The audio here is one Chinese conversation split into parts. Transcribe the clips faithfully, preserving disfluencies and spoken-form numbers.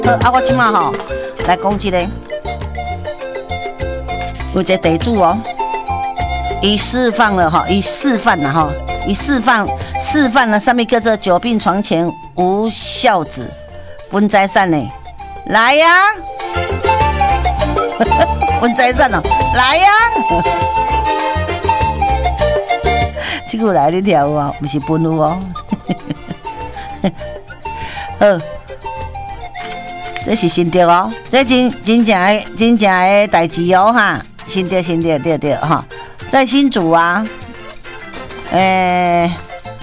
好，啊，我即马吼来讲一个，有一个地主哦，伊释放了哈，伊示范了哈，伊示范示范了上面叫做久病床前无孝子，分财产呢，来呀、啊，分财产哦，来呀、啊，这个来你听有啊，不是分有哦，好。这是新的哦，这真真正的真正的代志哦哈，新的新的对对哈，在新竹啊，诶、欸，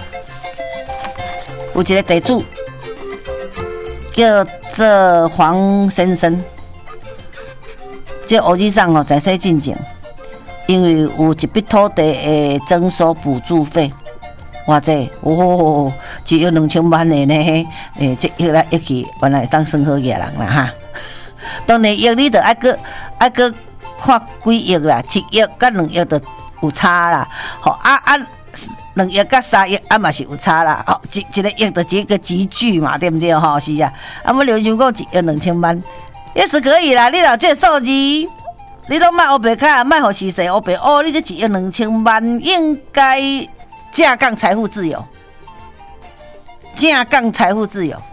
有一个地主叫做黄先生，这乌日上哦在说进前，因为有一笔土地的征收补助费。哇这哦，一亿两千万的呢，诶，这亿来亿去，原来当生好嘢人啦哈。当然亿你着爱个爱个看几亿啦，一亿甲两亿就有差啦。吼啊啊，两亿甲三亿啊嘛是有差啦。吼一一个亿就一个集聚嘛，对不对？吼是啊。啊，我刘想讲一亿两千万也是可以啦。你若这数字，你拢卖黑白卡，卖互时势黑白哦，你这一亿两千万应该。正港财富自由，正港财富自由，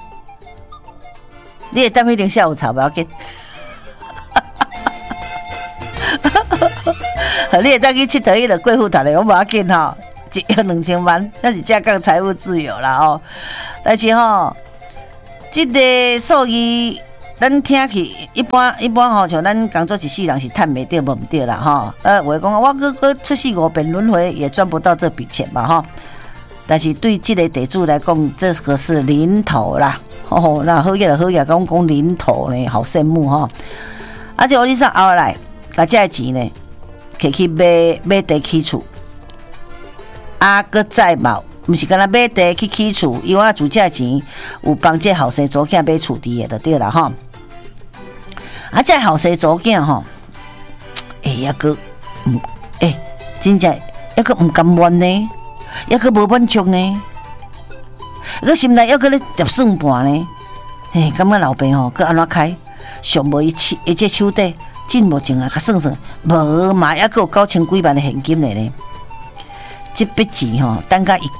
你会等迄顶下午茶不要紧，你会等去佚佗迄个贵妇台的，我不要紧吼，一亿两千万，那是正港财富自由啦哦。但是吼，这个数字咱听起一般一般吼，像咱工作一世人是赚袂到，无唔对啦吼。呃，我讲我搁搁出世五遍轮回也赚不到这笔钱嘛吼。但是对这个地主来讲，这个是零头啦。哦，那好嘢就好嘢，讲讲零头呢，好羡慕吼。而且我你上后来，把这个钱呢，摕去买买地起厝，啊，搁再冇。毋是干那买地去起厝，因为住这钱有帮这后生祖囝买厝地的就对啦吼。啊，这后生祖囝吼，哎呀个，嗯，哎，真正抑个唔甘愿呢，抑个无满足呢，个心内抑个咧叠算盘呢，哎，感觉老爸吼，佮安怎开，上无伊手伊这手底，真无情啊，佮算算，无嘛，抑个有九千几万的现金嘞呢，这笔钱吼，等甲伊。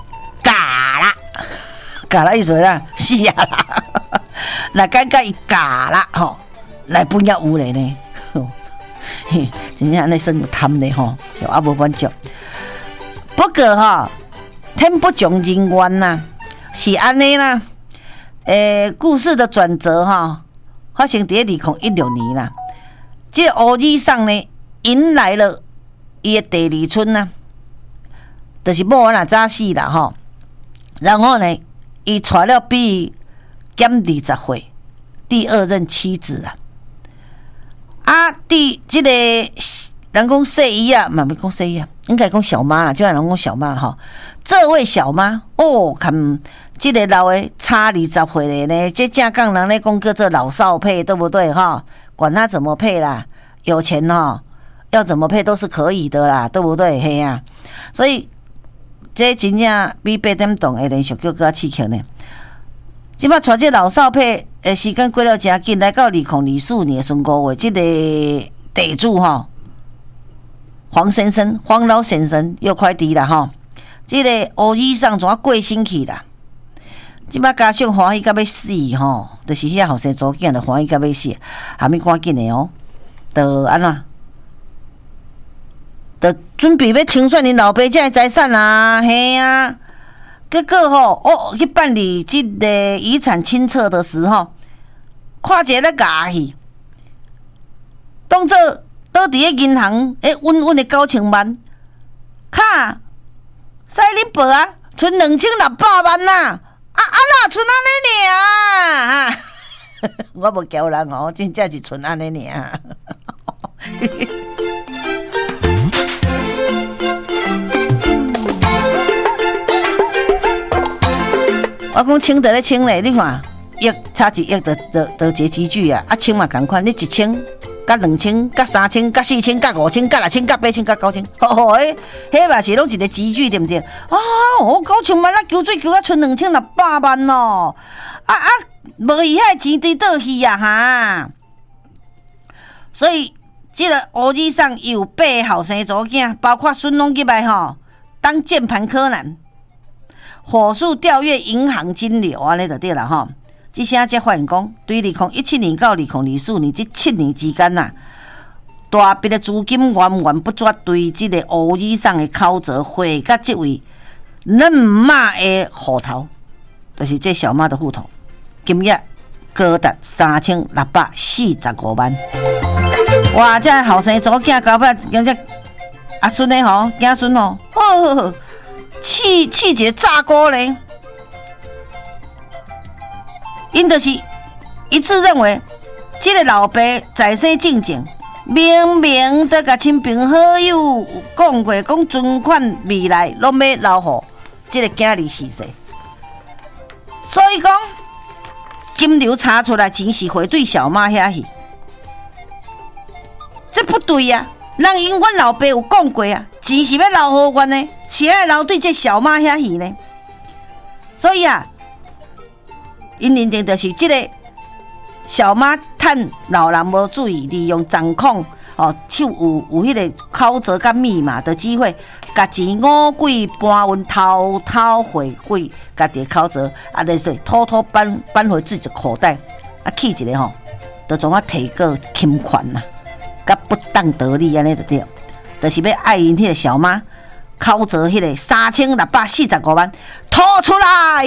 假啦意思啦，是啊啦，那感觉伊假啦吼，来本也有嘞呢，嘿，真正安尼算有贪嘞吼，又啊无满足。不过吼，天不从人愿呐，是安尼啦。诶，故事的转折哈，发生伫二零一六年啦。这乌日上呢，迎来了伊的第二春呐，就是某若早死啦吼，然后呢。伊娶了比减二十岁第二任妻子啊！啊，第这个人讲细姨啊，嘛没讲细姨啊，应该讲小妈啦，就人讲小妈哈。这位小妈哦，看这个老的差二十岁的呢，这正港人咧讲叫做老少配，对不对哈？管他怎么配啦，有钱哈，要怎么配都是可以的啦，对不对？嘿呀、啊，所以。这真正比八点档的连续剧更刺激呢！即摆带这老少配，诶，时间过了真紧，来到二零二四年春五月，这个地主吼，黄先生、黄老先生又快递啦吼，这个乌衣裳怎啊过身去啦？即摆家属欢喜到要死吼，就是遐后生祖囝就欢喜到要死，还没赶紧的哦，就安怎？就准备要清算恁老爸这财产啊，嘿啊！结果吼，哦，去办理这个遗产清册的时候，看一个咧牙去，当做倒伫咧银行诶稳稳的九千万，卡使恁报啊，剩两千六百万呐、啊！啊啊哪剩安尼尔啊！我无叫人哦，真正是剩安尼尔。我讲清得咧清咧，你看亿差一亿就就就一集聚啊！啊清嘛同款，你一千、甲两千、甲三千、甲四千、甲五千、甲六千、甲八千、甲九千，吼吼，迄迄嘛是拢一个集聚，对不对？啊，我九千万啊，求水求啊，剩两千六百万哦！啊啊， 无伊遐钱伫倒去啊哈！所以，即个乌日送伊有八个后生祖囝，包括孙拢入来吼，当键盘柯南，火速调阅银行金流安尼就对啦吼。即声才发现讲，对二零一七年到二零二四年这七年之间呐、啊，大笔的资金源源不绝对即个乌日送的口泽汇甲即位嫩妈的户头，就是这小妈的户头，金额高达三千六百四十五万。哇！这后生祖囝搞不，讲这阿孙的吼，囝孙吼，哦，气气节炸锅嘞！因就是一致认为，这个老爸在生进前，明明都甲亲朋好友讲过，讲存款未来拢要留互这个囝儿逝世，所以讲金流查出来钱是汇对小妈遐去，这不对呀、啊！人因阮老爸有讲过啊，钱是要留互阮呢，是要留对这小妈遐去呢，所以啊。因认定就是这个小妈趁老人无注意，利用掌控哦，手有有迄个口泽甲密码的机会，甲钱五鬼搬运偷偷回归家己的口泽，啊，就是偷偷搬搬回自己的口袋，啊，去一个吼，就总啊提过侵权呐，甲不当得利安尼就对，就是要爱因迄个小妈口泽迄个三千六百四十五万拖出来。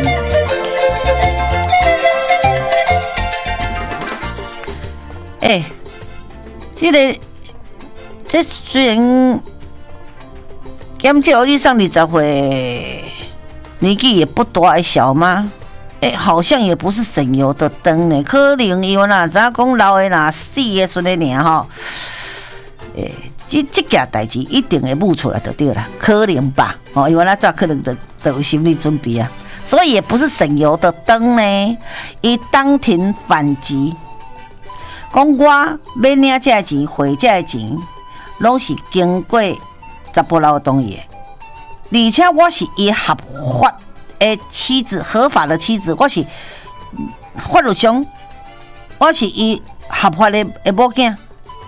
哎、欸，这个这虽然减少你上二十岁，年纪也不大的小妈，哎、欸，好像也不是省油的灯呢。可能伊我哪知影讲老的哪死的孙的尔吼，哎、欸，这这件代志一定会冒出来就对了，可能吧？哦，因为那早可能的都有心理准备啊，所以也不是省油的灯呢。伊当庭反击。讲我要领这钱，汇这钱，拢是经过查甫老同意的，而且我是伊合法的妻子，合法的妻子，我是法律上，我是伊合法的的某囝。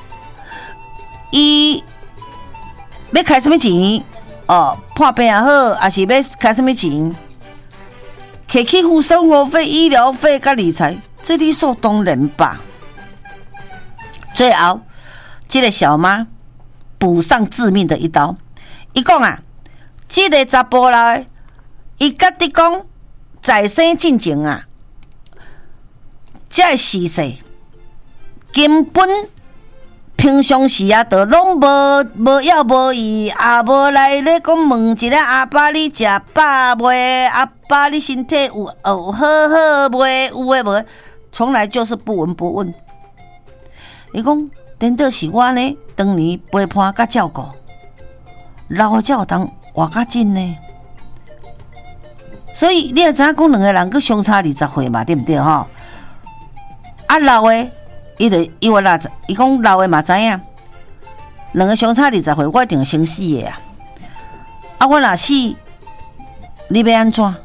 伊要开什么钱？哦，破病也好，还是要开什么钱？摕去付生活费、医疗费甲理财，这理所当然吧。最后，这个小妈补上致命的一刀。伊讲啊，这个查甫人，伊甲你讲，在生进前啊，这个逝世根本平常时啊，都拢无无要无意，也无来咧讲问一下阿爸你食饱未？阿爸你身体有有好好未？有诶无？从来就是不闻不问。伊讲，颠倒是我呢，当年陪伴甲照顾，老的才有通活较紧呢。所以你也知影讲，两个人佮相差二十岁嘛，对不对吼？啊，老的，伊就伊话啦，伊讲老的嘛知影，两个相差二十岁，我一定会先死的啊！啊，我若死，你要安怎？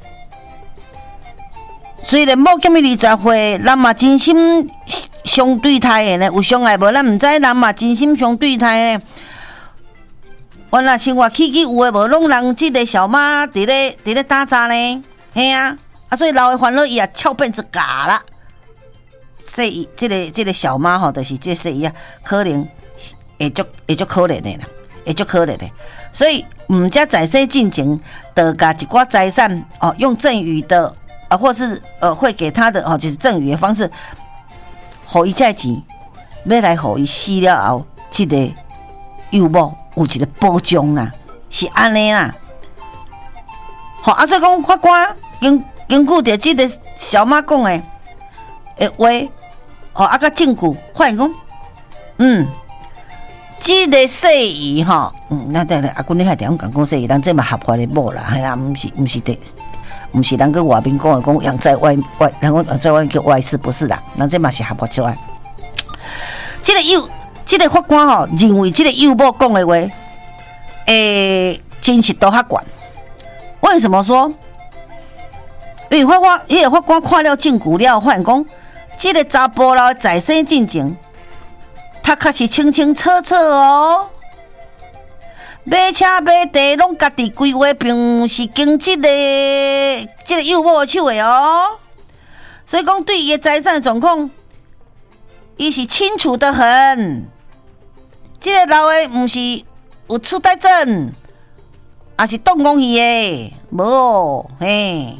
虽然某减伊二十岁，咱嘛真心。相对待的呢，有相爱无？咱毋知人嘛真心相对待的。原来生活起起有诶无，拢人即个小妈伫咧伫咧打杂呢，嘿啊！啊，所以老的烦恼伊也翘辫子嘎啦。所以即个即个小妈吼，就是即说伊啊，可能会足会足可怜的啦，会足可怜的。所以毋只在生进前，得甲一寡财产哦，用赠与的啊，或是呃会给他的哦，就是赠与的方式。互伊这钱，要来互伊死了后，这个幼母有一个保障啊，是安尼啦。好，啊，所以讲法官根根据着这个小妈讲的诶话，吼啊，甲证据，发现讲，嗯，这个细姨吼，嗯，那对了，阿公你还点讲讲细姨，人这嘛合法的某啦，系啦，毋是毋是的。不是人跟外面讲的讲养在外外，人讲养在外面叫外事，不是啦，人这嘛是合法之外。这个幼，这个法官吼认为这个幼母讲的话，诶，真实度较悬。为什么说？ 因为法官，迄个法官看了证据了，发现讲，这个查甫人在生进前，他确实清清楚楚哦，买车买地拢家己规划，并是经这个这个幼某手的哦。所以讲，对伊的财产的状况，伊是清楚得很。这个老的毋是有出呆症，也是动讲伊的，无哦，嘿。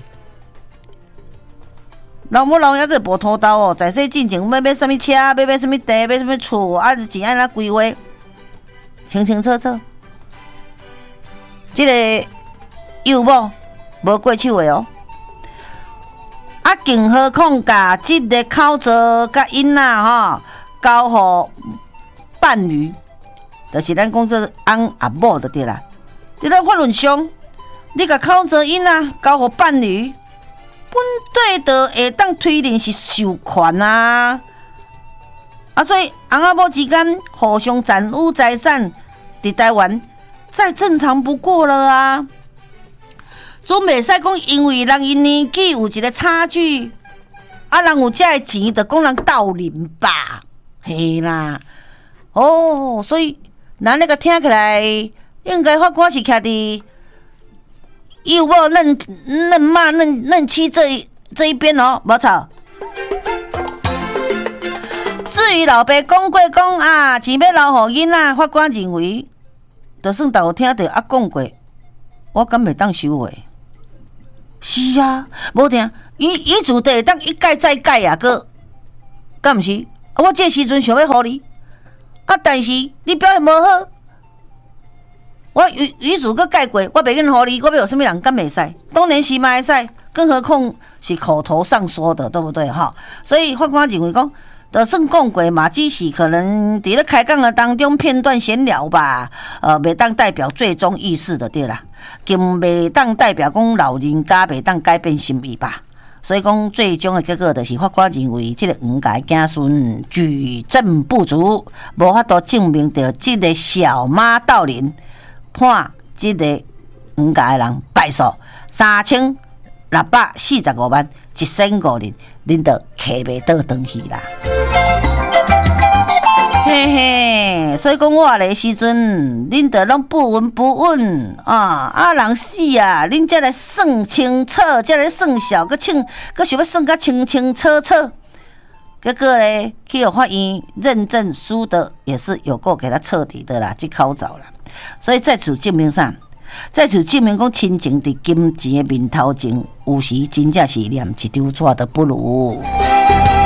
老母老爷个无土豆哦，在世进前要买什么车，要买什么地，买什么厝，啊，钱安怎规划，清清楚楚。这个幼某无过手的哦，啊，更何况甲这个口罩甲囡仔吼交互伴侣，就是咱讲做翁啊某就对啦。伫咱法律上，你甲口罩囡仔交互伴侣。本对的会当推论是授权啊，啊，所以翁仔某之间互相占有财产，伫台湾再正常不过了啊。总袂使讲因为人因年纪有一个差距，啊，人有这个钱，就讲人斗邻吧，嘿啦。哦，所以咱那个听起来，应该法官是徛伫幼某认认骂认认妻这一这一边哦，无错。至于老爸讲过讲啊，钱要留互囡仔，法官认为，就算有听到啊讲过，我敢袂当收回。是啊，无定伊伊自地会当一改再改啊，个敢毋是？我这时阵想要互你，啊，但是你表现无好。我语语主阁改过，我袂愿互你，我要有什么人敢袂使？当然是嘛会使，更何况是口头上说的，对不对哈？所以法官认为讲，就算讲过嘛，只是可能伫咧开讲的当中片段闲聊吧，呃，袂当代表最终意思的对啦，更袂当代表讲老人家袂当改变心意吧。所以讲，最终的结果就是法官认为，这个黄家子孙举证不足，无法度证明到这个小妈斗人。判这个黄家的人败诉三千六百四十五万一千五人，恁就骑袂倒转去啦。嘿嘿，所以讲我的时阵，恁就拢不闻不问啊！啊，人死啊，恁才来算清楚，才来算小，搁清，搁想要算甲清清楚楚。结果呢，去互法院认证输的也是有够给他彻底的啦，去考走了。所以在此证明啥？在此证明讲亲情伫金钱的面头前，有时真正是连一张纸都不如。